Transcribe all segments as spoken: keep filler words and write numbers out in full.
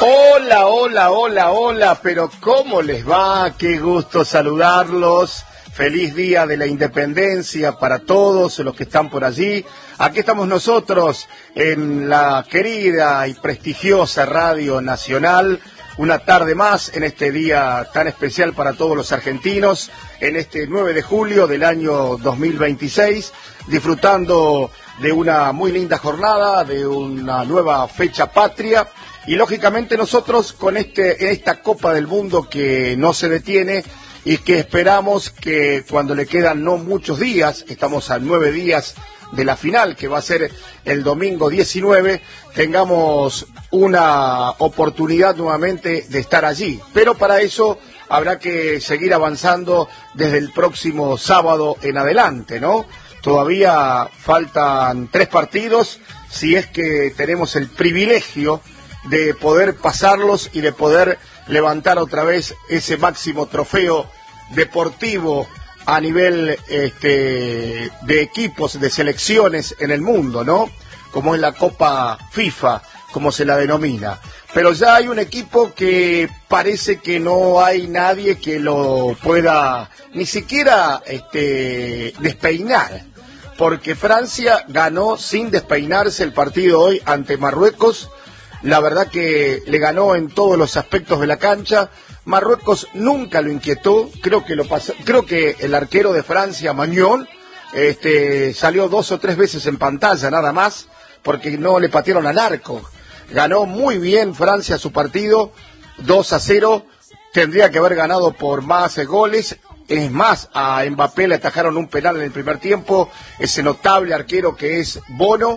Hola, hola, hola, hola, pero ¿cómo les va? Qué gusto saludarlos. Feliz Día de la Independencia para todos los que están por allí. Aquí estamos nosotros en la querida y prestigiosa Radio Nacional. Una tarde más en este día tan especial para todos los argentinos, en este nueve de julio del año dos mil veintiséis, disfrutando de una muy linda jornada, de una nueva fecha patria. Y lógicamente nosotros con este esta Copa del Mundo que no se detiene y que esperamos que cuando le quedan no muchos días, estamos a nueve días de la final, que va a ser el domingo diecinueve, tengamos una oportunidad nuevamente de estar allí. Pero para eso habrá que seguir avanzando desde el próximo sábado en adelante, ¿no? Todavía faltan tres partidos, si es que tenemos el privilegio de poder pasarlos y de poder levantar otra vez ese máximo trofeo deportivo a nivel este, de equipos, de selecciones en el mundo, ¿no? Como es la Copa FIFA, como se la denomina. Pero ya hay un equipo que parece que no hay nadie que lo pueda ni siquiera este, despeinar, porque Francia ganó sin despeinarse el partido hoy ante Marruecos. La verdad que le ganó en todos los aspectos de la cancha. Marruecos nunca lo inquietó. Creo que lo pasó, creo que el arquero de Francia, Mañón, este, salió dos o tres veces en pantalla nada más, porque no le patearon al arco. Ganó muy bien Francia su partido, dos a cero. Tendría que haber ganado por más goles. Es más, a Mbappé le atajaron un penal en el primer tiempo, ese notable arquero que es Bono.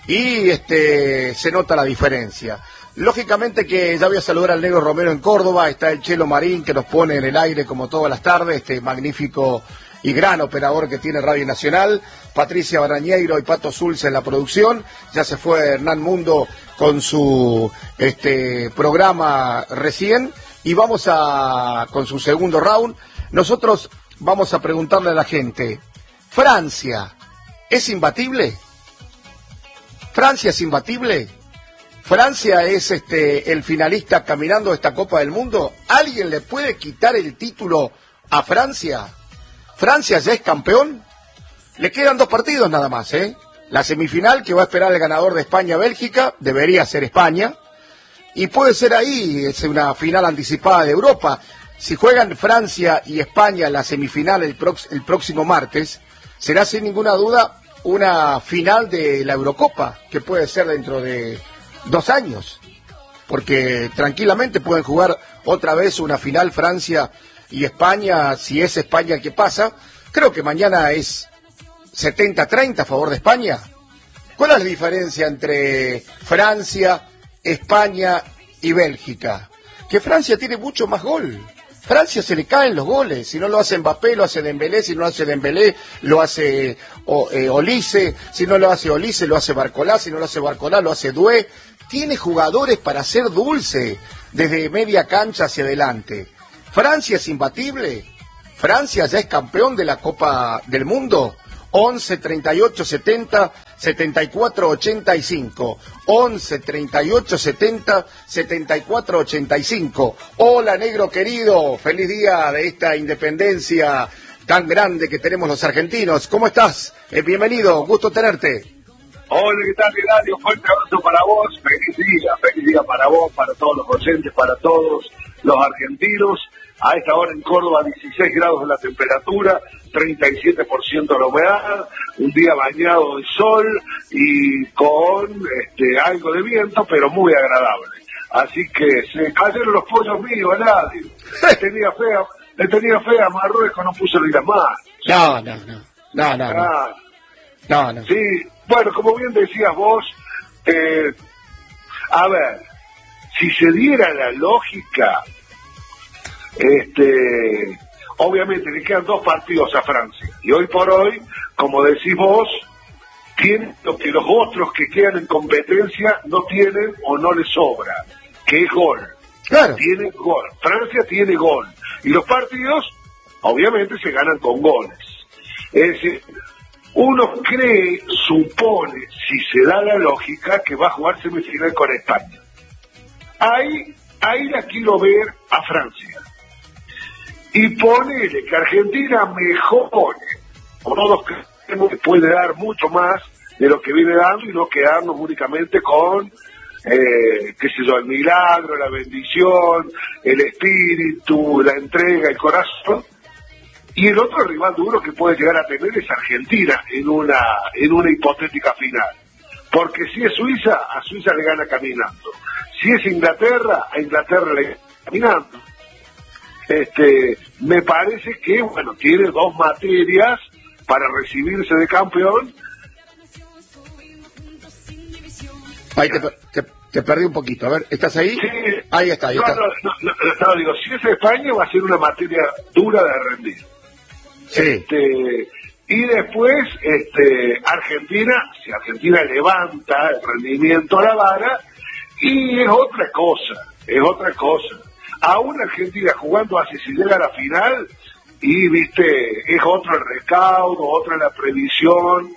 Y este se nota la diferencia. Lógicamente que ya voy a saludar al Negro Romero en Córdoba, está el Chelo Marín que nos pone en el aire como todas las tardes, este magnífico y gran operador que tiene Radio Nacional, Patricia Barañeiro y Pato Zulce en la producción, ya se fue Hernán Mundo con su este programa recién, y vamos a con su segundo round. Nosotros vamos a preguntarle a la gente, ¿Francia es imbatible? ¿Francia es imbatible? ¿Francia es este el finalista caminando esta Copa del Mundo? ¿Alguien le puede quitar el título a Francia? ¿Francia ya es campeón? Le quedan dos partidos nada más, ¿eh? La semifinal que va a esperar el ganador de España-Bélgica, debería ser España, y puede ser ahí, es una final anticipada de Europa. Si juegan Francia y España en la semifinal el, prox- el próximo martes, será sin ninguna duda una final de la Eurocopa, que puede ser dentro de dos años, porque tranquilamente pueden jugar otra vez una final Francia y España, si es España el que pasa. Creo que mañana es setenta a treinta a favor de España. ¿Cuál es la diferencia entre Francia, España y Bélgica? Que Francia tiene mucho más gol. Francia se le caen los goles, si no lo hace Mbappé, lo hace Dembélé, si no lo hace Dembélé, lo hace o, eh, Olise, si no lo hace Olise, lo hace Barcolá, si no lo hace Barcolá, lo hace Doué. Tiene jugadores para hacer dulce, desde media cancha hacia adelante. ¿Francia es imbatible? ¿Francia ya es campeón de la Copa del Mundo? once, treinta y ocho, setenta, setenta y cuatro, ochenta y cinco. once, treinta y ocho, setenta, setenta y cuatro, ochenta y cinco. Hola, negro querido. Feliz día de esta independencia tan grande que tenemos los argentinos. ¿Cómo estás? Eh, bienvenido, gusto tenerte. Hola, ¿qué tal, Hilario? Fuerte abrazo para vos. Feliz día, feliz día para vos, para todos los oyentes, para todos los argentinos. A esta hora en Córdoba, dieciséis grados de la temperatura, treinta y siete por ciento de la humedad, un día bañado de sol y con este, algo de viento, pero muy agradable. Así que se cayeron los pollos míos, Eladio. Le tenía fea, le tenía fea a Marruecos, no puso ni la más. No, no, no, no, no, ah, no, no. Sí, bueno, como bien decías vos, eh, a ver, si se diera la lógica, Este, obviamente le quedan dos partidos a Francia y hoy por hoy, como decís vos, tiene lo que los otros que quedan en competencia no tienen o no les sobra, que es gol. Claro. Tiene gol. Francia tiene gol y los partidos obviamente se ganan con goles. Es decir, uno cree, supone, si se da la lógica, que va a jugar semifinal con España. Ahí, ahí la quiero ver a Francia. Y ponele que Argentina mejore. Todos creemos que puede dar mucho más de lo que viene dando y no quedarnos únicamente con, eh, qué sé yo, el milagro, la bendición, el espíritu, la entrega, el corazón. Y el otro rival duro que puede llegar a tener es Argentina en una, en una hipotética final. Porque si es Suiza, a Suiza le gana caminando. Si es Inglaterra, a Inglaterra le gana caminando. Este, me parece que, bueno, tiene dos materias para recibirse de campeón. Ahí te, te, te perdí un poquito. A ver, ¿estás ahí? Sí. Ahí está, ahí no, está. No, no, no, no, digo, si es España va a ser una materia dura de rendir. Sí. Este, y después, este, Argentina, si Argentina levanta el rendimiento a la vara, y es otra cosa, es otra cosa. Aún Argentina jugando así, si llega a la final, y viste, es otro el recaudo, otra la previsión,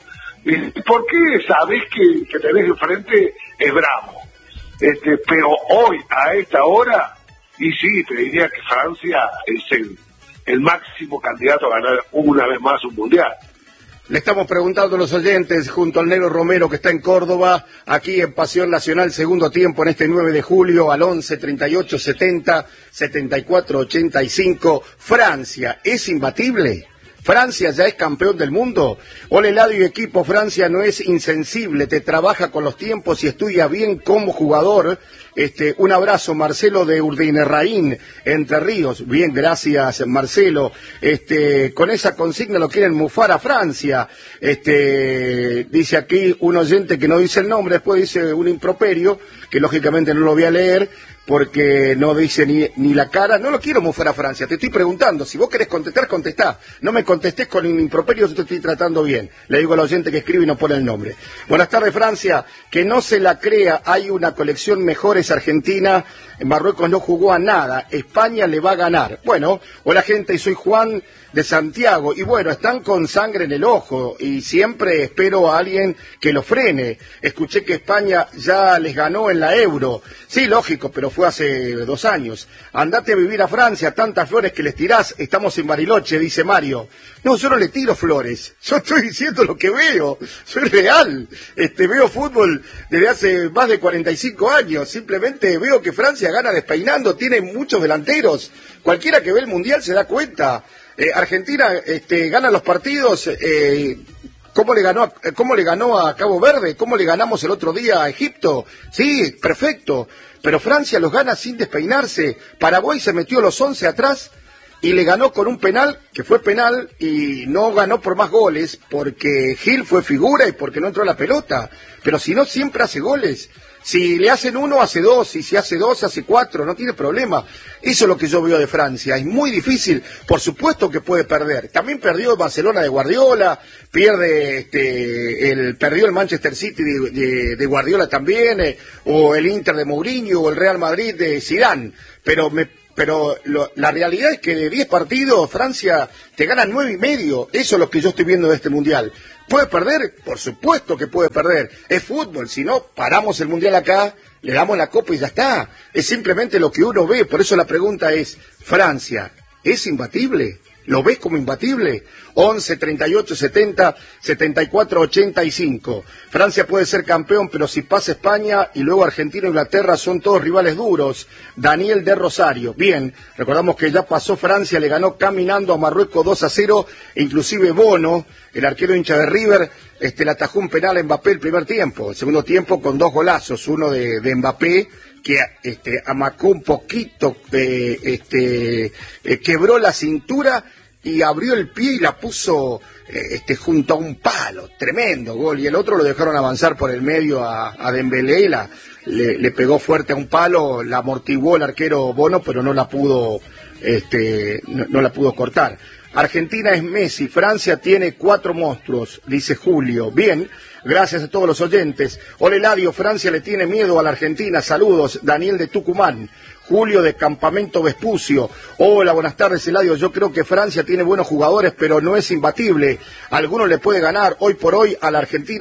porque sabés que, que tenés enfrente es bravo. Este, pero hoy, a esta hora, y sí, te diría que Francia es el, el máximo candidato a ganar una vez más un mundial. Le estamos preguntando a los oyentes, junto al Negro Romero, que está en Córdoba, aquí en Pasión Nacional, segundo tiempo, en este nueve de julio, al once, treinta y ocho, setenta, setenta y cuatro, ochenta y cinco. Francia, ¿es imbatible? ¿Francia ya es campeón del mundo? Ole Eladio y equipo, Francia no es insensible, te trabaja con los tiempos y estudia bien como jugador. Este, un abrazo, Marcelo de Urdineraín, Entre Ríos. Bien, gracias, Marcelo. Este, con esa consigna lo quieren mufar a Francia. Este, dice aquí un oyente que no dice el nombre, después dice un improperio, que lógicamente no lo voy a leer, porque no dice ni, ni la cara. No lo quiero mufar a Francia, te estoy preguntando. Si vos querés contestar, contestá. No me contestés con un improperio, yo te estoy tratando bien. Le digo al oyente que escribe y no pone el nombre. Buenas tardes, Francia. Que no se la crea, hay una colección mejores Argentina. Marruecos no jugó a nada. España le va a ganar. Bueno, hola gente, soy Juan de Santiago. Y bueno, están con sangre en el ojo y siempre espero a alguien que lo frene. Escuché que España ya les ganó en la Euro. Sí, lógico, pero fue hace dos años. Andate a vivir a Francia, tantas flores que les tirás. Estamos en Bariloche, dice Mario. No, yo no le tiro flores. Yo estoy diciendo lo que veo. Soy real. Este, veo fútbol desde hace más de cuarenta y cinco años. Simplemente veo que Francia gana despeinando. Tiene muchos delanteros. Cualquiera que ve el Mundial se da cuenta. Eh, Argentina este, gana los partidos. Eh, ¿Cómo le ganó, cómo le ganó a Cabo Verde? ¿Cómo le ganamos el otro día a Egipto? Sí, perfecto. Pero Francia los gana sin despeinarse. Paraguay se metió los once atrás y le ganó con un penal, que fue penal, y no ganó por más goles, porque Gil fue figura y porque no entró la pelota. Pero si no, siempre hace goles. Si le hacen uno, hace dos, y si hace dos, hace cuatro, no tiene problema. Eso es lo que yo veo de Francia. Es muy difícil, por supuesto que puede perder. También perdió el Barcelona de Guardiola, pierde este, el, perdió el Manchester City de, de, de Guardiola también, eh, o el Inter de Mourinho, o el Real Madrid de Zidane. Pero me Pero lo, la realidad es que de diez partidos, Francia te gana nueve y medio. Eso es lo que yo estoy viendo de este Mundial. ¿Puede perder? Por supuesto que puede perder. Es fútbol. Si no, paramos el Mundial acá, le damos la copa y ya está. Es simplemente lo que uno ve. Por eso la pregunta es, ¿Francia es imbatible? ¿Lo ves como imbatible? once, treinta y ocho, setenta, setenta y cuatro, ochenta y cinco. Francia puede ser campeón, pero si pasa España y luego Argentina e Inglaterra son todos rivales duros. Daniel de Rosario. Bien, recordamos que ya pasó Francia, le ganó caminando a Marruecos dos a cero, e inclusive Bono, el arquero hincha de River, este, le atajó un penal a Mbappé el primer tiempo. El segundo tiempo con dos golazos, uno de, de Mbappé, que este, amacó un poquito, eh, este, eh, quebró la cintura y abrió el pie y la puso eh, este, junto a un palo, tremendo gol, y el otro lo dejaron avanzar por el medio a, a Dembélé, la, le, le pegó fuerte a un palo, la amortiguó el arquero Bono, pero no la pudo, este, no, no la pudo cortar. Argentina es Messi, Francia tiene cuatro monstruos, dice Julio. Bien, gracias a todos los oyentes. Hola Eladio, Francia le tiene miedo a la Argentina, saludos. Daniel de Tucumán. Julio de Campamento Vespucio. Hola, buenas tardes, Eladio. Yo creo que Francia tiene buenos jugadores, pero no es imbatible. Alguno le puede ganar. Hoy por hoy a la Argentina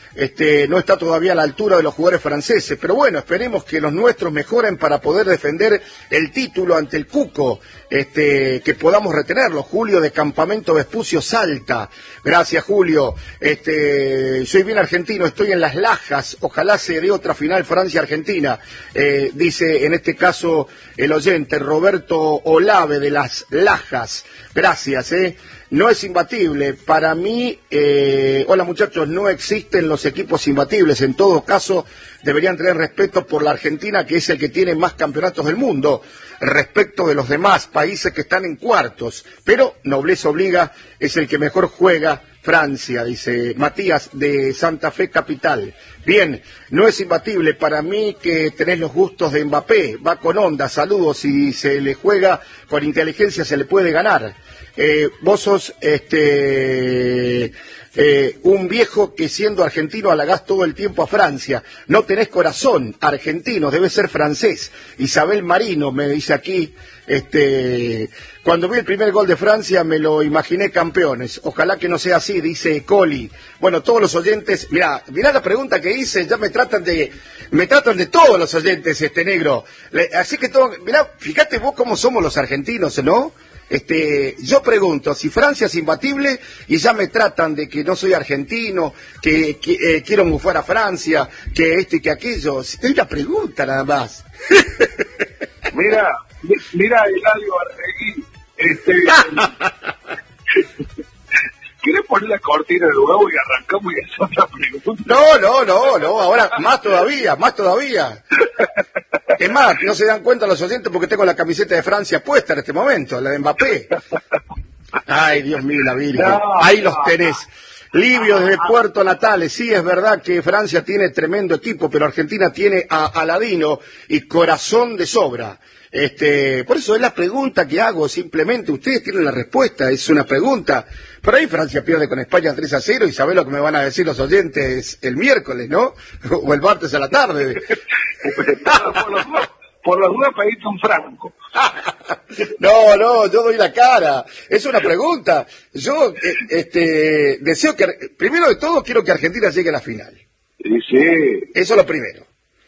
este, no está todavía a la altura de los jugadores franceses, pero bueno, esperemos que los nuestros mejoren para poder defender el título ante el Cuco, este, que podamos retenerlo. Julio de Campamento Vespucio, Salta. Gracias, Julio. Este, soy bien argentino, estoy en Las Lajas, ojalá se dé otra final Francia-Argentina, eh, dice en este caso el oyente Roberto Olave de Las Lajas. Gracias, eh. No es imbatible. Para mí, eh, hola muchachos, no existen los equipos imbatibles. En todo caso, deberían tener respeto por la Argentina, que es el que tiene más campeonatos del mundo, respecto de los demás países que están en cuartos. Pero nobleza obliga, es el que mejor juega. Francia, dice Matías de Santa Fe Capital. Bien, no es imbatible. Para mí que tenés los gustos de Mbappé, va con onda, saludos. Si se le juega con inteligencia se le puede ganar. Eh, vos sos este, eh, un viejo que siendo argentino halagás todo el tiempo a Francia. No tenés corazón argentino, debe ser francés. Isabel Marino me dice aquí, este, cuando vi el primer gol de Francia me lo imaginé campeones. Ojalá que no sea así, dice Coli. Bueno, todos los oyentes, mirá, mirá la pregunta que hice, ya me tratan de, me tratan de todos los oyentes, este negro. Le, así que todo, mirá, fíjate vos cómo somos los argentinos, ¿no? Este, yo pregunto, si Francia es imbatible y ya me tratan de que no soy argentino, que, que eh, quiero mufar a Francia, que esto y que aquello, es una pregunta nada más. Mira, mira Eladio Arregui, este, ¿quieres poner la cortina de nuevo y arrancamos y hacer otra pregunta? No, no, no, no, ahora más todavía, más todavía. Es más, no se dan cuenta los oyentes porque tengo la camiseta de Francia puesta en este momento, la de Mbappé. Ay, Dios mío, la Virgen. No, ahí los no, tenés. Livio desde Puerto Natales. Sí, es verdad que Francia tiene tremendo equipo, pero Argentina tiene a Aladino y corazón de sobra. Este, por eso es la pregunta que hago, simplemente. Ustedes tienen la respuesta, es una pregunta. Por ahí Francia pierde con España tres a cero y sabés lo que me van a decir los oyentes el miércoles, ¿no? O el martes a la tarde. por los dos, por los dos pediste un franco. No, no, yo doy la cara. Es una pregunta. Yo, eh, este, deseo que, primero de todo, quiero que Argentina llegue a la final. Sí, sí. Eso es lo primero.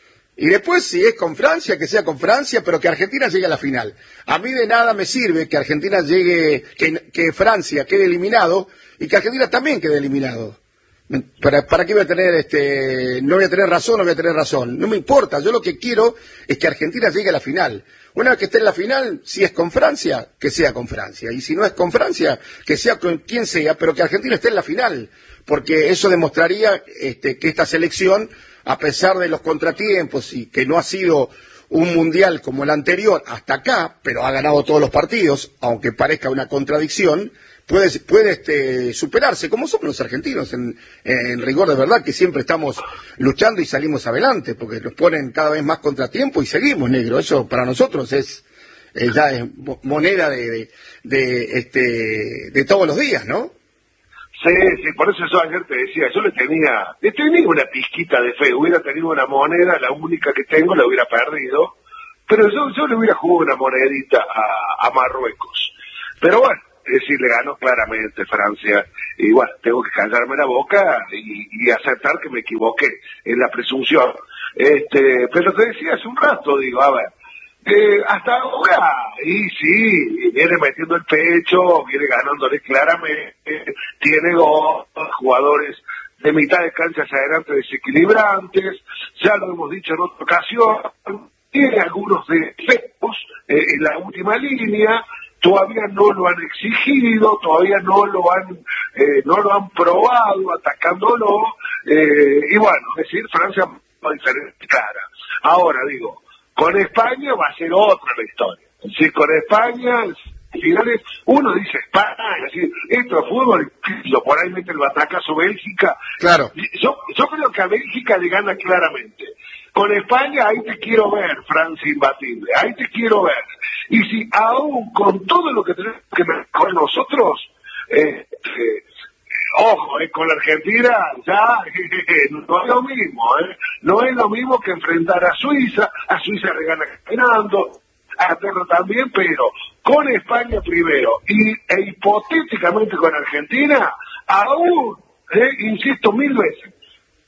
Y después, si es con Francia, que sea con Francia, pero que Argentina llegue a la final. A mí de nada me sirve que Argentina llegue, que, que Francia quede eliminado y que Argentina también quede eliminado. ¿Para, para qué voy a tener, este, no voy a tener razón, no voy a tener razón? No me importa, yo lo que quiero es que Argentina llegue a la final. Una vez que esté en la final, si es con Francia, que sea con Francia. Y si no es con Francia, que sea con quien sea, pero que Argentina esté en la final. Porque eso demostraría este, que esta selección, a pesar de los contratiempos y que no ha sido un mundial como el anterior hasta acá, pero ha ganado todos los partidos, aunque parezca una contradicción, puede, puede este, superarse, como somos los argentinos, en, en rigor de verdad, que siempre estamos luchando y salimos adelante, porque nos ponen cada vez más contratiempo y seguimos, negro. Eso para nosotros es eh, ya es moneda de, de, de, este, de todos los días, ¿no? Sí, sí, por eso yo ayer te decía, yo le tenía, le tenía una pizquita de fe, hubiera tenido una moneda, la única que tengo la hubiera perdido, pero yo, yo le hubiera jugado una monedita a, a Marruecos. Pero bueno, es decir, le ganó claramente Francia, y bueno, tengo que callarme la boca y, y aceptar que me equivoqué en la presunción. Este, pero te decía hace un rato, digo, a ver, Eh, hasta ahora, y sí, viene metiendo el pecho, viene ganándole claramente, tiene dos jugadores de mitad de cancha hacia adelante desequilibrantes, ya lo hemos dicho en otra ocasión, tiene algunos defectos eh, en la última línea, todavía no lo han exigido, todavía no lo han eh, no lo han probado atacándolo, eh, y bueno, es decir, Francia va a diferente cara. Ahora digo, con España va a ser otra la historia. Es decir, con España, al final es, uno dice España, es decir, esto es fútbol, lo por ahí mete el batacazo Bélgica. Claro. Yo, yo creo que a Bélgica le gana claramente. Con España, ahí te quiero ver, Francia imbatible, ahí te quiero ver. Y si aún con todo lo que tenemos que mejorar nosotros, eh, eh, ojo, eh, con la Argentina ya eh, no es lo mismo, eh. no es lo mismo que enfrentar a Suiza, a Suiza le gana ganando, a Terra también, pero con España primero y e hipotéticamente con Argentina, aún, eh, insisto mil veces,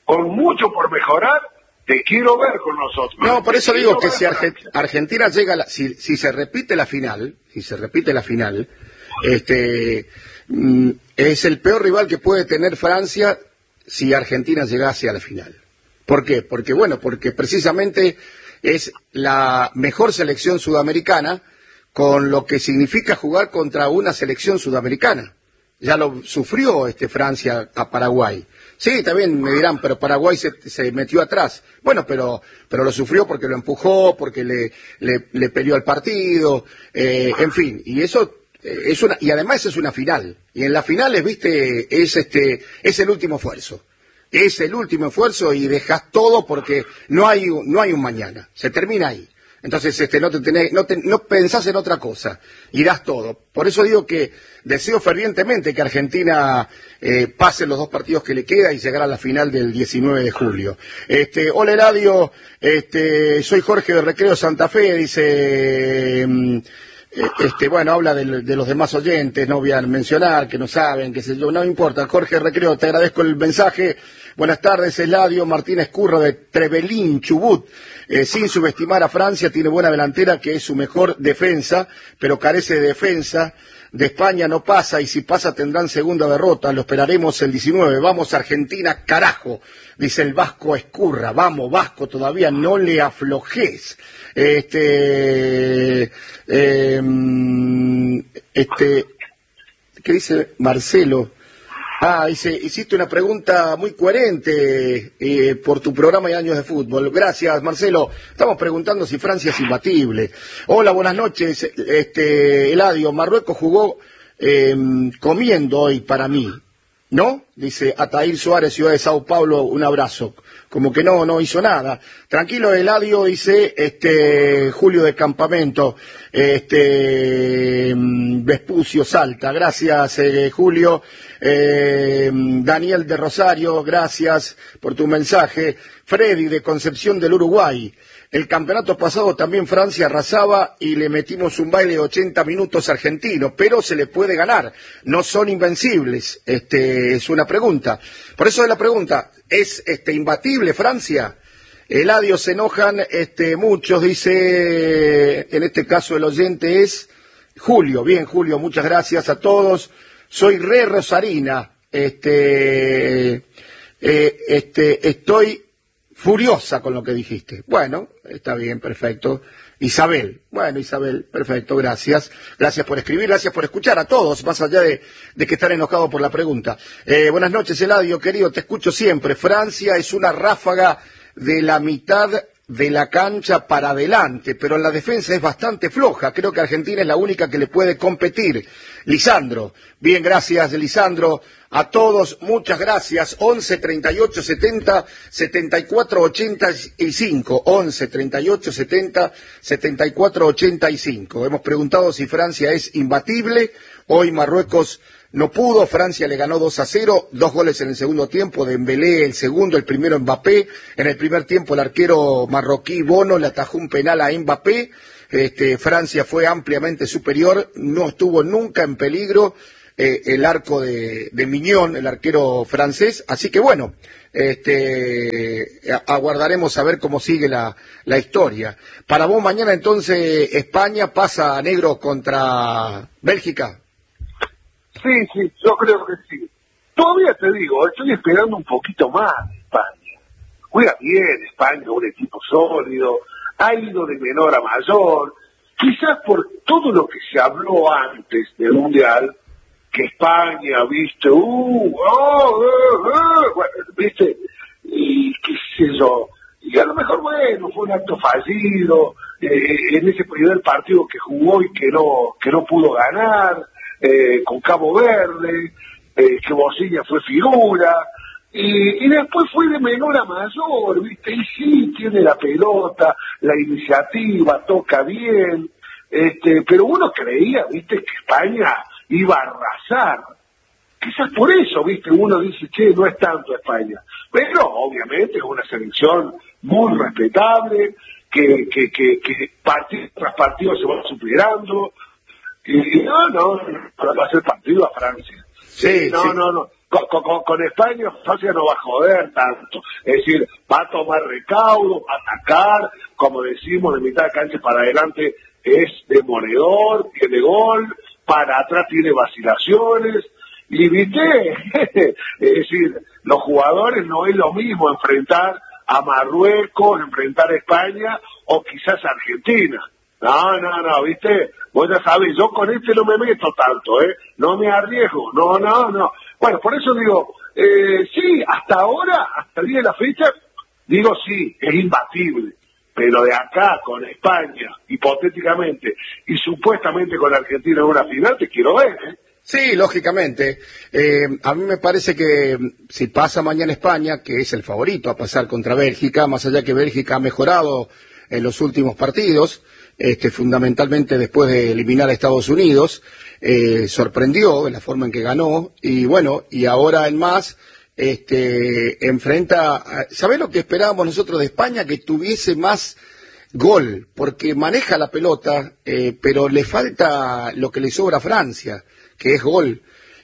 con mucho por mejorar, te quiero ver con nosotros. No, por eso digo que si Arge Argentina llega, a la, si, si se repite la final, si se repite la final, este, mm, es el peor rival que puede tener Francia si Argentina llegase a la final. ¿Por qué? Porque, bueno, porque precisamente es la mejor selección sudamericana con lo que significa jugar contra una selección sudamericana. Ya lo sufrió este Francia a Paraguay. Sí, también me dirán, pero Paraguay se, se metió atrás. Bueno, pero pero lo sufrió porque lo empujó, porque le, le, le peleó al partido, eh, en fin. Y eso eh, es una, y además es una final. Y en las finales, viste, es este, es el último esfuerzo. Es el último esfuerzo y dejas todo porque no hay, no hay un mañana. Se termina ahí. Entonces, este, no te tenés, no, te, no pensás en otra cosa y das todo. Por eso digo que deseo fervientemente que Argentina eh, pase los dos partidos que le queda y llegar a la final del diecinueve de julio. Este, hola Eladio, este, soy Jorge de Recreo Santa Fe, dice, este, bueno, habla de, de los demás oyentes, no voy a mencionar, que no saben, qué sé yo, no importa. Jorge Recreo, te agradezco el mensaje. Buenas tardes, Eladio Martínez Curro de Trevelín, Chubut. Eh, sin subestimar a Francia, tiene buena delantera que es su mejor defensa, pero carece de defensa. De España no pasa y si pasa tendrán segunda derrota. Lo esperaremos el diecinueve. Vamos Argentina, carajo, dice el Vasco Escurra. Vamos Vasco, todavía no le aflojes. Este, eh, este, ¿qué dice Marcelo? Ah, dice, hiciste una pregunta muy coherente eh, por tu programa de Años de Fútbol. Gracias, Marcelo. Estamos preguntando si Francia es imbatible. Hola, buenas noches. Este, Eladio, Marruecos jugó eh, comiendo hoy para mí, ¿no? Dice Ataír Suárez, Ciudad de Sao Paulo, un abrazo. Como que no, no hizo nada. Tranquilo, Eladio, dice este Julio de Campamento, este Vespucio Salta. Gracias, eh, Julio. Eh, Daniel de Rosario, gracias por tu mensaje. Freddy de Concepción del Uruguay. El campeonato pasado también Francia arrasaba y le metimos un baile de ochenta minutos argentino, pero se le puede ganar. No son invencibles. Este, es una pregunta. Por eso es la pregunta. ¿Es este imbatible Francia? Eladio, se enojan este, muchos, dice, en este caso el oyente es Julio. Bien, Julio, muchas gracias a todos. Soy re Rosarina, este, eh, este, estoy furiosa con lo que dijiste. Bueno, está bien, perfecto. Isabel, bueno, Isabel, perfecto, gracias. Gracias por escribir, gracias por escuchar a todos, más allá de, de que estar enojado por la pregunta. Eh, buenas noches, Eladio, querido, te escucho siempre. Francia es una ráfaga de la mitad de la cancha para adelante, pero en la defensa es bastante floja. Creo que Argentina es la única que le puede competir. Lisandro, bien, gracias, Lisandro. A todos, muchas gracias. once, treinta y ocho, setenta, setenta y cuatro, ochenta y cinco. once, treinta y ocho, setenta, setenta y cuatro, ochenta y cinco. Hemos preguntado si Francia es imbatible. Hoy Marruecos no pudo. Francia le ganó dos a cero. Dos goles en el segundo tiempo. Dembélé el segundo, el primero Mbappé. En el primer tiempo el arquero marroquí Bono le atajó un penal a Mbappé. Este, Francia fue ampliamente superior. No estuvo nunca en peligro. Eh, el arco de, de Mignon, el arquero francés, así que bueno, este, aguardaremos a ver cómo sigue la, la historia. Para vos mañana entonces España pasa a negro contra Bélgica. Sí, sí, yo creo que sí. Todavía te digo, estoy esperando un poquito más de España. Juega bien España, un equipo sólido, ha ido de menor a mayor, quizás por todo lo que se habló antes del Mundial, que España, viste, uh, oh, oh, oh, bueno, viste, y qué sé yo, y a lo mejor, bueno, fue un acto fallido, eh, en ese primer partido que jugó y que no, que no pudo ganar, eh, con Cabo Verde, eh, que Bosilla fue figura, y, y después fue de menor a mayor, viste, y sí, tiene la pelota, la iniciativa, toca bien, este, pero uno creía, viste, que España iba a arrasar. Quizás por eso, viste, uno dice, che, no es tanto España. Pero, obviamente, es una selección muy respetable, que, que, que, que partido tras partido se va superando. Y no, no, para hacer partido a Francia. Sí, no, sí. no, no. con, con, con España, Francia no va a joder tanto. Es decir, va a tomar recaudo, va a atacar, como decimos, de mitad de cancha para adelante es demoledor, tiene gol, para atrás tiene vacilaciones, y viste, es decir, los jugadores no es lo mismo enfrentar a Marruecos, enfrentar a España, o quizás a Argentina. No, no, no, viste, vos ya sabés, yo con este no me meto tanto, ¿eh? No me arriesgo, no, no, no. Bueno, por eso digo, eh, sí, hasta ahora, hasta el día de la fecha, digo sí, es imbatible. Pero de acá con España, hipotéticamente, y supuestamente con Argentina en una final, te quiero ver, ¿eh? Sí, lógicamente. Eh, a mí me parece que si pasa mañana España, que es el favorito a pasar contra Bélgica, más allá que Bélgica ha mejorado en los últimos partidos, este, fundamentalmente después de eliminar a Estados Unidos, eh, sorprendió de la forma en que ganó, y bueno, y ahora en más, este, enfrenta, ¿sabés lo que esperábamos nosotros de España? Que tuviese más gol, porque maneja la pelota, eh, pero le falta lo que le sobra a Francia, que es gol,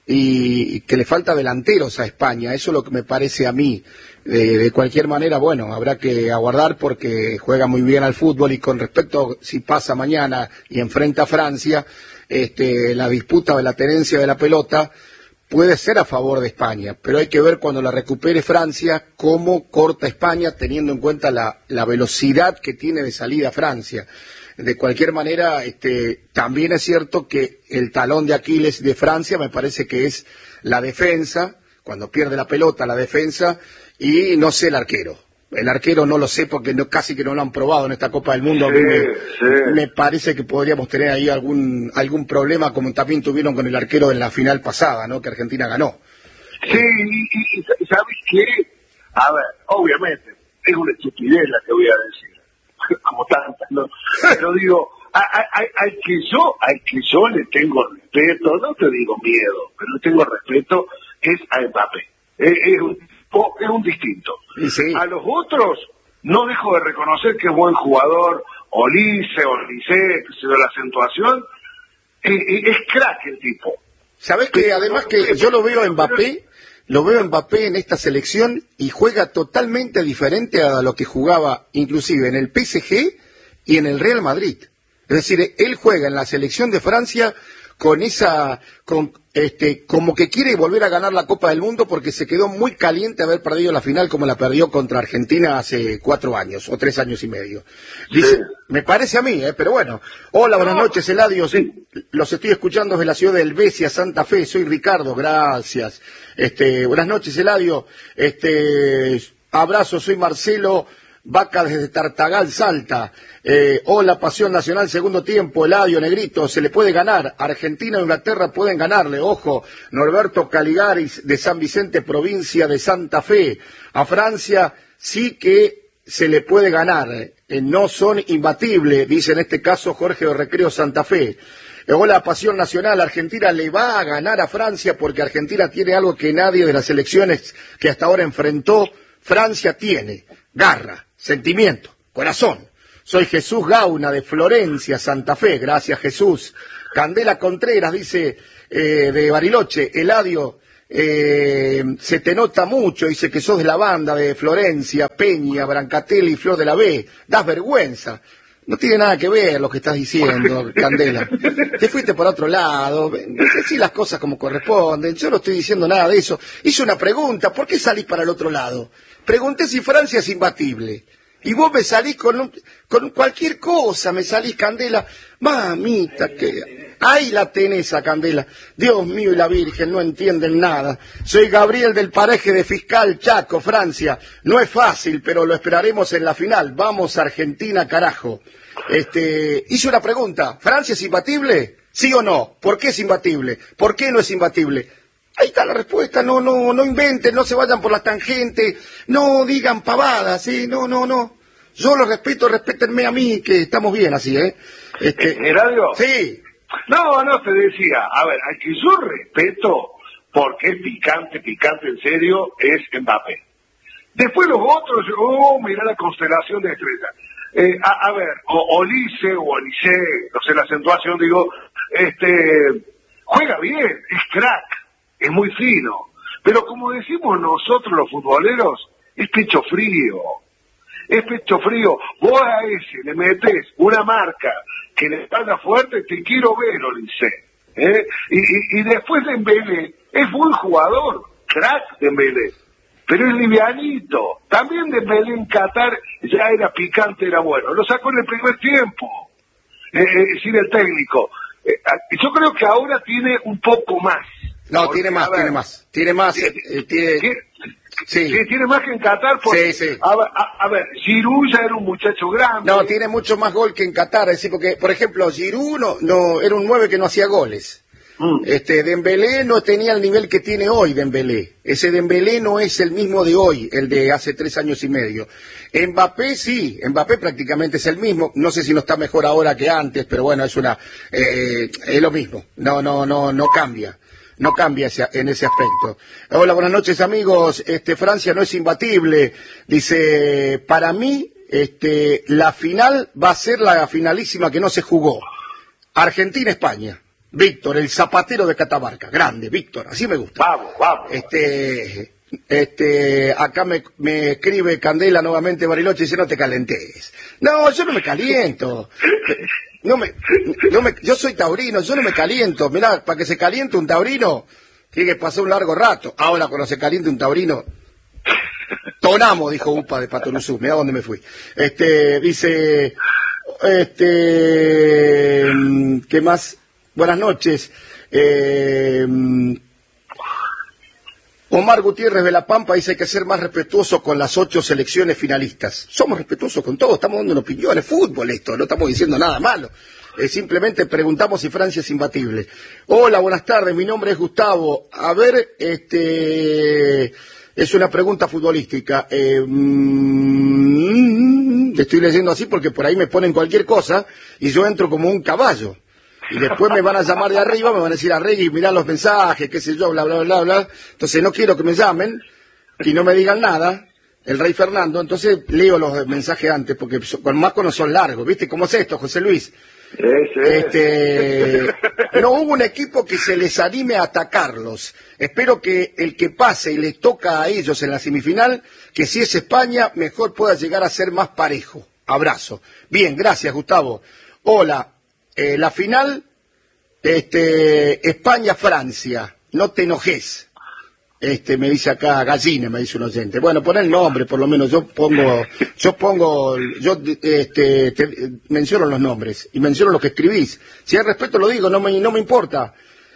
y que le falta delanteros a España. Eso es lo que me parece a mí. Eh, de cualquier manera, bueno, habrá que aguardar porque juega muy bien al fútbol, y con respecto si pasa mañana y enfrenta a Francia, este, la disputa de la tenencia de la pelota puede ser a favor de España, pero hay que ver cuando la recupere Francia cómo corta España, teniendo en cuenta la, la velocidad que tiene de salida Francia. De cualquier manera, este, también es cierto que el talón de Aquiles de Francia me parece que es la defensa, cuando pierde la pelota, la defensa, y no sé el arquero. El arquero no lo sé porque no, casi que no lo han probado en esta Copa del Mundo. Sí, A mí me, sí. me parece que podríamos tener ahí algún algún problema, como también tuvieron con el arquero en la final pasada, ¿no? Que Argentina ganó. Sí, y, y, y ¿sabes qué? A ver, obviamente, es una estupidez la que voy a decir, como tantas, ¿no? Pero digo, al que yo, al que yo le tengo respeto, no te digo miedo, pero le tengo respeto, es a Mbappé. Es, es, un, es un distinto. Sí. A los otros, no dejo de reconocer que es buen jugador, Olise, Olise, que se ve la acentuación, es, es crack el tipo. ¿Sabés que además que yo lo veo a Mbappé, lo veo a Mbappé en esta selección y juega totalmente diferente a lo que jugaba inclusive en el P S G y en el Real Madrid? Es decir, él juega en la selección de Francia con esa, con, este, como que quiere volver a ganar la Copa del Mundo porque se quedó muy caliente haber perdido la final como la perdió contra Argentina hace cuatro años o tres años y medio. Dice, sí. Me parece a mí, eh, pero bueno. Hola, buenas no, noches, Eladio. Sí. Los estoy escuchando desde la ciudad de Helvecia, Santa Fe. Soy Ricardo, gracias. Este, buenas noches, Eladio. Este, abrazo, soy Marcelo Vaca desde Tartagal, Salta. Eh, hola, Pasión Nacional, segundo tiempo, Eladio, Negrito, se le puede ganar. Argentina e Inglaterra pueden ganarle, ojo. Norberto Caligaris de San Vicente, provincia de Santa Fe. A Francia sí que se le puede ganar. Eh, no son imbatibles, dice en este caso Jorge de Recreo Santa Fe. Eh, hola, Pasión Nacional, Argentina le va a ganar a Francia porque Argentina tiene algo que nadie de las elecciones que hasta ahora enfrentó, Francia tiene. Garra, sentimiento, corazón. Soy Jesús Gauna de Florencia, Santa Fe. Gracias, Jesús. Candela Contreras dice eh, de Bariloche, Eladio, eh, se te nota mucho, dice que sos de la banda de Florencia, Peña, Brancatelli y Flor de la B. Das vergüenza. No tiene nada que ver lo que estás diciendo, Candela. Te fuiste por otro lado, decí las cosas como corresponden. Yo no estoy diciendo nada de eso. Hice una pregunta, ¿por qué salís para el otro lado? Pregunté si Francia es imbatible. Y vos me salís con, un, con cualquier cosa, me salís, Candela. Mamita, que ahí la tenés a Candela. Dios mío y la Virgen, no entienden nada. Soy Gabriel del paraje de Fiscal, Chaco, Francia. No es fácil, pero lo esperaremos en la final. Vamos, Argentina, carajo. Este, hice una pregunta. ¿Francia es imbatible? ¿Sí o no? ¿Por qué es imbatible? ¿Por qué no es imbatible? Ahí está la respuesta, no, no, no inventen, no se vayan por las tangentes, no digan pavadas, ¿sí? No, no, no. Yo los respeto, respétenme a mí, que estamos bien así, ¿eh? Este, ¿Era algo? Sí. No, no, te decía, a ver, al que yo respeto, porque es picante, picante en serio, es Mbappé. Después los otros, oh, mirá la constelación de estrellas. Eh, a, a ver, o Olise o Olise, no sé la acentuación, digo, este, juega bien, es crack. Es muy fino, Pero como decimos nosotros los futboleros, es pecho frío. Es pecho frío. Vos a ese le metés una marca que le salga fuerte, te quiero ver, Olise. ¿Eh? Y, y, y después Dembélé es buen jugador, crack Dembélé, pero es livianito. También Dembélé en Qatar ya era picante, era bueno. Lo sacó en el primer tiempo, eh, eh, sin el técnico. Eh, yo creo que ahora tiene un poco más. No, porque, tiene más, ver, tiene más, tiene más. Tiene, eh, tiene... tiene, Sí. sí, tiene más que en Qatar. Porque, sí, sí. A, a, a ver, Giroud ya era un muchacho grande. No, tiene mucho más gol que en Qatar, es decir, porque, por ejemplo, Giroud no, no, era un nueve que no hacía goles. Mm. Este, Dembélé no tenía el nivel que tiene hoy Dembélé. Ese Dembélé no es el mismo de hoy, el de hace tres años y medio. Mbappé sí, Mbappé prácticamente es el mismo. No sé si no está mejor ahora que antes, pero bueno, es una, eh, es lo mismo. No, no, no, no cambia. No cambia ese, en ese aspecto. Hola, buenas noches, amigos. Este, Francia no es imbatible. Dice, para mí, este, la final va a ser la finalísima que no se jugó. Argentina-España. Víctor, el zapatero de Catamarca. Grande, Víctor, así me gusta. Vamos, vamos. Este, este, acá me, me escribe Candela nuevamente Bariloche y dice, no te calentes. No, yo no me caliento. No me, no me, yo soy taurino, yo no me caliento. Mirá, para que se caliente un taurino, tiene que pasar un largo rato. Ahora, cuando se caliente un taurino, tonamos, dijo Upa de Patoruzú. Mirá dónde me fui. Este, dice, este, ¿qué más? Buenas noches. Eh, Omar Gutiérrez de La Pampa dice que hay que ser más respetuoso con las ocho selecciones finalistas. Somos respetuosos con todo, estamos dando una opinión, es fútbol esto, no estamos diciendo nada malo. Eh, simplemente preguntamos si Francia es imbatible. Hola, buenas tardes, mi nombre es Gustavo. A ver, este, es una pregunta futbolística. Eh, mm, te estoy leyendo así porque por ahí me ponen cualquier cosa y yo entro como un caballo. Y después me van a llamar de arriba, me van a decir a Reggie, mirá los mensajes, qué sé yo, bla, bla, bla, bla. Entonces no quiero que me llamen y no me digan nada, el rey Fernando. Entonces leo los mensajes antes, porque con más no son largos. ¿Viste cómo es esto, José Luis? Ese este, no hubo un equipo que se les anime a atacarlos. Espero que el que pase y les toca a ellos en la semifinal, que si es España, mejor pueda llegar a ser más parejo. Abrazo. Bien, gracias, Gustavo. Hola. Eh, la final, este, España-Francia, no te enojes, este, me dice acá Gallina, me dice un oyente. Bueno, pon el nombre, por lo menos, yo pongo, yo pongo, yo, este, te, menciono los nombres y menciono lo que escribís. Si hay respeto lo digo, no me, no me importa.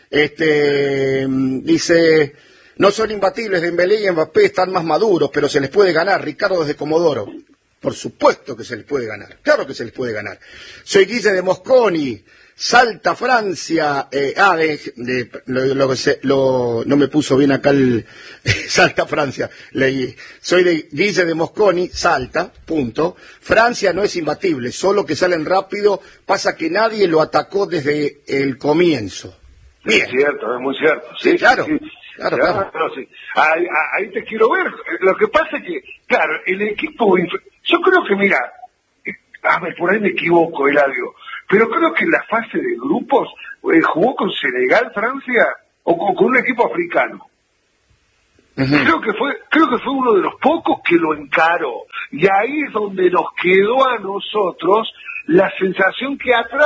Este, dice, no son imbatibles, Dembélé y Mbappé están más maduros, pero se les puede ganar, Ricardo desde Comodoro. Por supuesto que se les puede ganar, claro que se les puede ganar. Soy Guille de Mosconi, Salta, Francia, eh, ah, de, de lo, lo, lo, no me puso bien acá el Salta, Francia, leí. Soy de Guille de Mosconi, Salta, punto. Francia no es imbatible, solo que salen rápido, pasa que nadie lo atacó desde el comienzo. Bien. Es cierto, es muy cierto. Sí, sí claro. Sí. Claro, claro. claro sí. ahí, ahí te quiero ver. Lo que pasa es que, claro, el equipo... Yo creo que, mira, a ver, por ahí me equivoco, Eladio, pero creo que en la fase de grupos eh, jugó con Senegal, Francia, o con, con un equipo africano. Uh-huh. Creo que fue creo que fue uno de los pocos que lo encaró. Y ahí es donde nos quedó a nosotros la sensación que atrás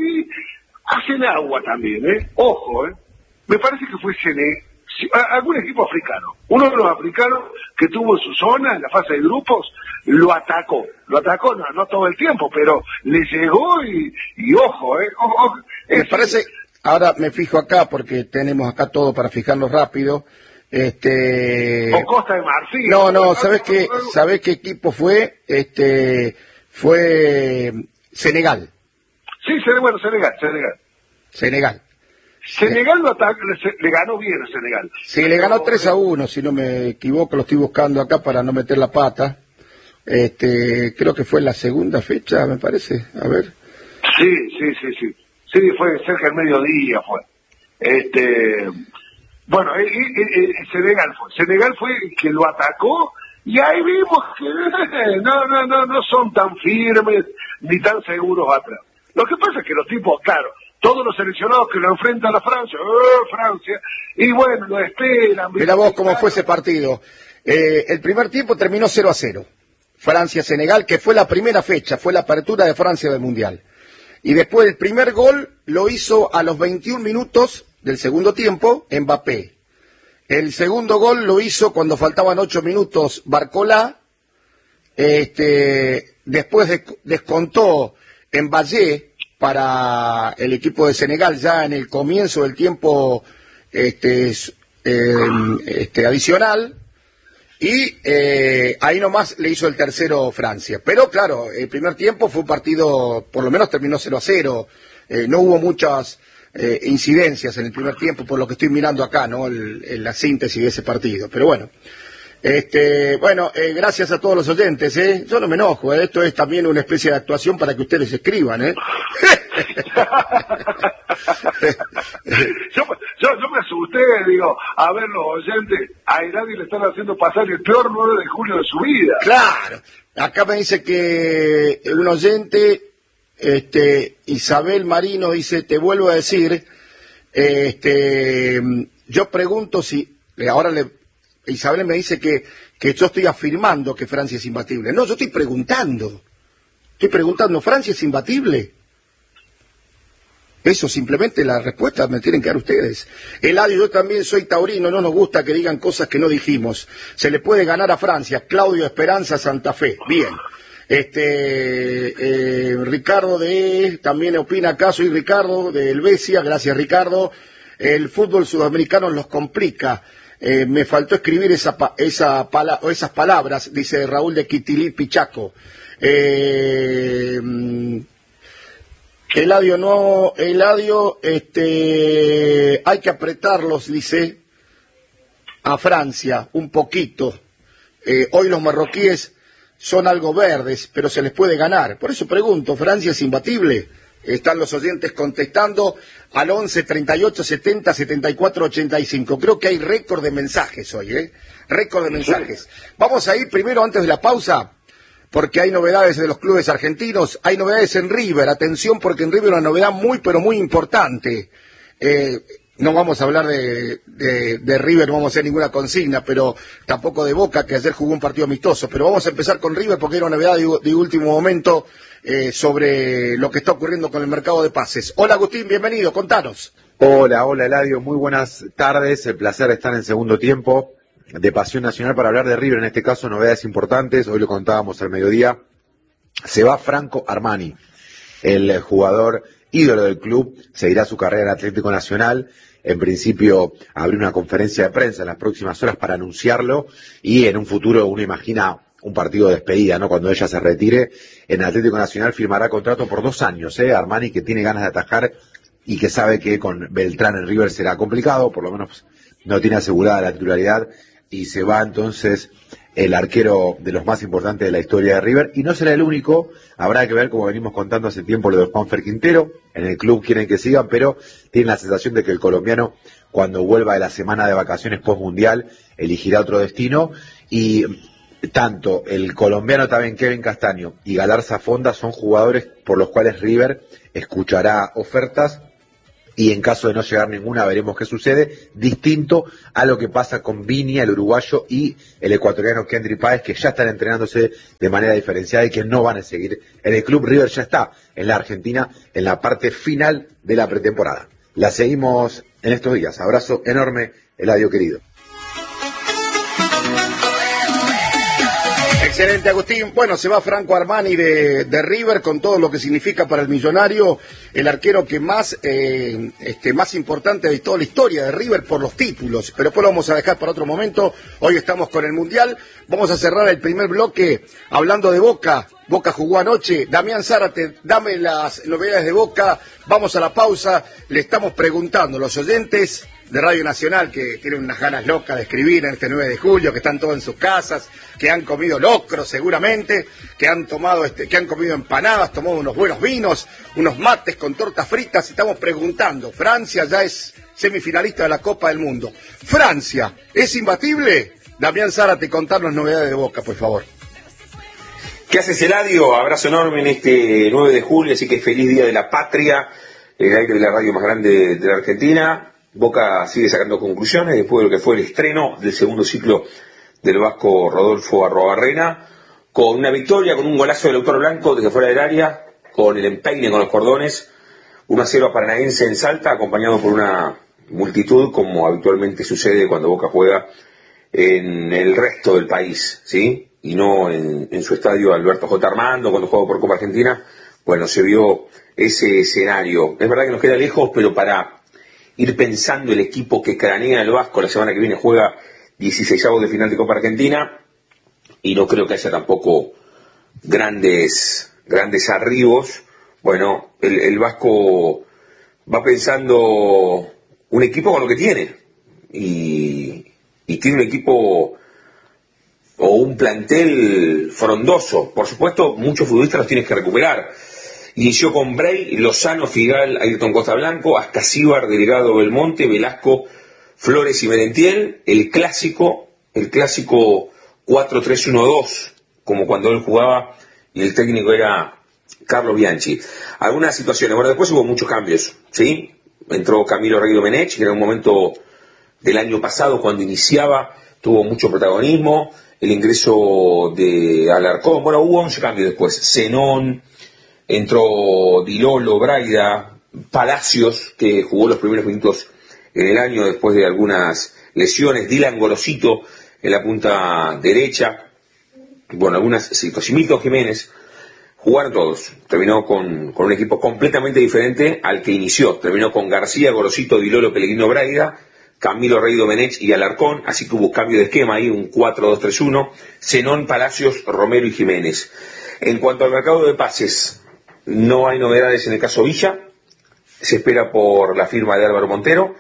hacen agua también, ¿eh? Ojo, ¿eh? Me parece que fue Senegal. Algún equipo africano, uno de los africanos que tuvo en su zona, en la fase de grupos, lo atacó, lo atacó, no, no todo el tiempo, pero le llegó y, y ojo, eh, ojo, me es, parece, ahora me fijo acá, porque tenemos acá todo para fijarlo rápido, este... O Costa de Marfil. No, no, ¿sabés qué, ¿sabés qué equipo fue? Este, fue Senegal. Sí, bueno, Senegal, Senegal. Senegal. Senegal lo ataca, le ganó bien a Senegal. Sí, le ganó tres a uno, si no me equivoco, lo estoy buscando acá para no meter la pata. Este, creo que fue la segunda fecha, me parece, a ver. Sí, sí, sí, sí. Sí, fue cerca del mediodía, fue. Este, bueno, eh, eh, eh, Senegal fue. Senegal fue el que lo atacó y ahí vimos que eh, no, no, no, no son tan firmes ni tan seguros atrás. Lo que pasa es que los tipos, claro, todos los seleccionados que lo enfrentan a Francia, ¡oh, Francia! Y bueno, lo esperan. Mira vos cómo fue ese partido. Eh, el primer tiempo terminó cero a cero. Francia-Senegal, que fue la primera fecha, fue la apertura de Francia del Mundial. Y después el primer gol lo hizo a los veintiún minutos del segundo tiempo, Mbappé. El segundo gol lo hizo cuando faltaban ocho minutos, Barcola. Este, después de, descontó Mbappé para el equipo de Senegal ya en el comienzo del tiempo este, eh, este, adicional. Y eh, ahí nomás le hizo el tercero Francia. Pero claro, el primer tiempo fue un partido, por lo menos terminó cero a cero. Eh, no hubo muchas eh, incidencias en el primer tiempo, por lo que estoy mirando acá, ¿no? El, el, la síntesis de ese partido. Pero bueno, este, bueno, eh, gracias a todos los oyentes, ¿eh? Yo no me enojo, ¿eh? Esto es también una especie de actuación para que ustedes escriban, ¿eh? yo, yo, yo me asusté, digo, a ver los oyentes, a Iradi le están haciendo pasar el peor nueve de julio de su vida. Claro, acá me dice que un oyente, este, Isabel Marino dice, te vuelvo a decir, este, yo pregunto si, ahora le, Isabel me dice que, que yo estoy afirmando que Francia es imbatible. No, yo estoy preguntando, estoy preguntando, ¿Francia es imbatible? Eso simplemente la respuesta me tienen que dar ustedes. Eladio, yo también soy taurino, no nos gusta que digan cosas que no dijimos. Se le puede ganar a Francia. Claudio Esperanza, Santa Fe. Bien. Este eh, Ricardo de también opina acá, soy Ricardo de Helvecia, gracias Ricardo. El fútbol sudamericano los complica. Eh, me faltó escribir esa, esa pala, esas palabras, dice Raúl de Quitilí Pichaco. Eh, Eladio, no, Eladio, este, hay que apretarlos, dice, a Francia, un poquito. Eh, hoy los marroquíes son algo verdes, pero se les puede ganar. Por eso pregunto, ¿Francia es imbatible? Están los oyentes contestando al once, treinta y ocho, setenta, setenta y cuatro, ochenta y cinco. Creo que hay récord de mensajes hoy, ¿eh? Récord de mensajes. Vamos a ir primero, antes de la pausa, porque hay novedades de los clubes argentinos, hay novedades en River, atención porque en River una novedad muy pero muy importante. Eh, no vamos a hablar de, de, de River, no vamos a hacer ninguna consigna, pero tampoco de Boca, que ayer jugó un partido amistoso, pero vamos a empezar con River porque era una novedad de, de último momento eh, sobre lo que está ocurriendo con el mercado de pases. Hola Agustín, bienvenido, contanos. Hola, hola Eladio, muy buenas tardes, el placer de estar en segundo tiempo de Pasión Nacional para hablar de River, en este caso novedades importantes, hoy lo contábamos al mediodía, se va Franco Armani, el jugador ídolo del club, seguirá su carrera en Atlético Nacional, en principio abrió una conferencia de prensa en las próximas horas para anunciarlo, y en un futuro uno imagina un partido de despedida, ¿no? Cuando ella se retire, en Atlético Nacional firmará contrato por dos años, ¿eh? Armani, que tiene ganas de atajar y que sabe que con Beltrán en River será complicado, por lo menos no tiene asegurada la titularidad, y se va entonces el arquero de los más importantes de la historia de River, y no será el único, habrá que ver, como venimos contando hace tiempo, lo de Juanfer Quintero, en el club quieren que sigan, pero tienen la sensación de que el colombiano, cuando vuelva de la semana de vacaciones post-mundial, elegirá otro destino, y tanto el colombiano también Kevin Castaño y Galarza Fonda son jugadores por los cuales River escuchará ofertas, y en caso de no llegar ninguna veremos qué sucede, distinto a lo que pasa con Viña, el uruguayo, y el ecuatoriano Kendry Páez, que ya están entrenándose de manera diferenciada y que no van a seguir en el club. River ya está en la Argentina en la parte final de la pretemporada. La seguimos en estos días. Abrazo enorme, Eladio querido. Excelente, Agustín. Bueno, se va Franco Armani de, de River con todo lo que significa para el millonario, el arquero que más eh, este, más importante de toda la historia de River por los títulos, pero después lo vamos a dejar para otro momento. Hoy estamos con el Mundial. Vamos a cerrar el primer bloque hablando de Boca. Boca jugó anoche. Damián Zárate, dame las novedades de Boca. Vamos a la pausa. Le estamos preguntando a los oyentes de Radio Nacional, que tienen unas ganas locas de escribir en este nueve de julio, que están todos en sus casas, que han comido locro seguramente, que han tomado este, que han comido empanadas, tomado unos buenos vinos, unos mates con tortas fritas, y estamos preguntando, Francia ya es semifinalista de la Copa del Mundo. ¿Francia es imbatible? Damián Zárate, contarnos novedades de Boca, por favor. ¿Qué haces, Eladio? Abrazo enorme en este nueve de julio, así que feliz Día de la Patria. el aire de la radio más grande de la Argentina. Boca sigue sacando conclusiones después de lo que fue el estreno del segundo ciclo del vasco Rodolfo Arruabarrena, con una victoria, con un golazo del autor Blanco desde fuera del área, con el empeine con los cordones, uno a cero a Paranaense en Salta, acompañado por una multitud, como habitualmente sucede cuando Boca juega en el resto del país, ¿sí? Y no en, en su estadio Alberto J. Armando, cuando juega por Copa Argentina. Bueno, se vio ese escenario. Es verdad que nos queda lejos, pero para ir pensando el equipo que cranea el Vasco, la semana que viene juega dieciseisavos de final de Copa Argentina, y no creo que haya tampoco grandes, grandes arribos. Bueno, el, el Vasco va pensando un equipo con lo que tiene, y, y tiene un equipo o un plantel frondoso. Por supuesto, muchos futbolistas los tienes que recuperar. Inició con Bray, Lozano, Figal, Ayrton Costa Blanco, Ascasíbar, Delgado, Belmonte, Velasco, Flores y Merentiel. El clásico, el clásico cuatro tres uno dos, como cuando él jugaba y el técnico era Carlos Bianchi. Algunas situaciones, bueno, después hubo muchos cambios, ¿sí? Entró Camilo Rey Domenech, que era un momento del año pasado cuando iniciaba, tuvo mucho protagonismo. El ingreso de Alarcón, bueno, hubo once cambios después. Zenón, entró Dilolo, Braida, Palacios, que jugó los primeros minutos en el año después de algunas lesiones, Dylan Gorosito en la punta derecha, bueno, algunas situaciones, Milton Jiménez, jugaron todos. Terminó con, con un equipo completamente diferente al que inició. Terminó con García, Gorosito, Dilolo, Pellegrino, Braida, Camilo Rey Domenech y Alarcón, así que hubo cambio de esquema ahí, un cuatro dos tres uno, Zenón, Palacios, Romero y Jiménez. En cuanto al mercado de pases, no hay novedades en el caso Villa, se espera por la firma de Álvaro Montero.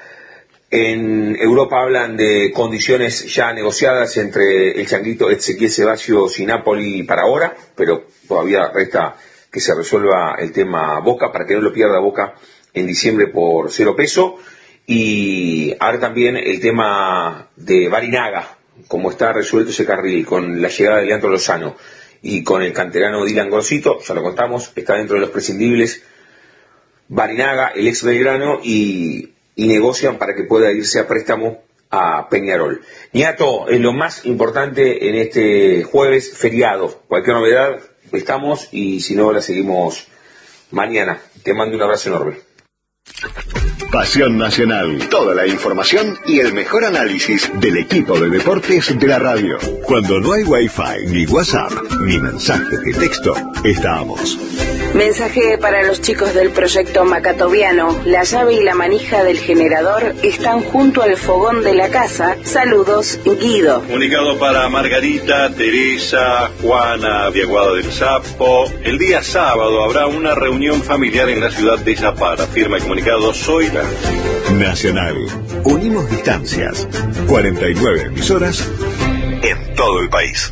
En Europa hablan de condiciones ya negociadas entre el changuito Ezequiel Ceballos y Napoli para ahora, pero todavía resta que se resuelva el tema Boca, para que no lo pierda Boca en diciembre por cero peso. Y ahora también el tema de Barinaga, como está resuelto ese carril con la llegada de Leandro Lozano y con el canterano Dylan Gorosito, ya lo contamos, está dentro de los prescindibles Barinaga, el ex Belgrano, y, y negocian para que pueda irse a préstamo a Peñarol. Niato, es lo más importante en este jueves feriado. Cualquier novedad, estamos, y si no, la seguimos mañana. Te mando un abrazo enorme. Pasión Nacional, toda la información y el mejor análisis del equipo de deportes de la radio. Cuando no hay Wi-Fi, ni WhatsApp, ni mensajes de texto, estamos. Mensaje para los chicos del proyecto Macatoviano. La llave y la manija del generador están junto al fogón de la casa. Saludos, Guido. Comunicado para Margarita, Teresa, Juana, Diaguado del Sapo. El día sábado habrá una reunión familiar en la ciudad de Zapara. Firma el comunicado Zoila. Nacional. Unimos distancias. cuarenta y nueve emisoras en todo el país.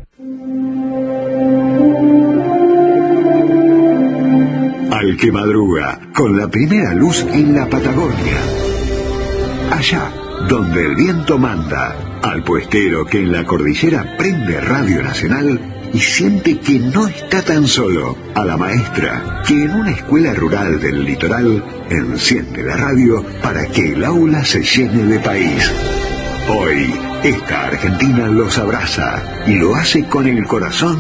Al que madruga con la primera luz en la Patagonia. Allá donde el viento manda. Al puestero que en la cordillera prende Radio Nacional y siente que no está tan solo. A la maestra que en una escuela rural del litoral enciende la radio para que el aula se llene de país. Hoy, esta Argentina los abraza y lo hace con el corazón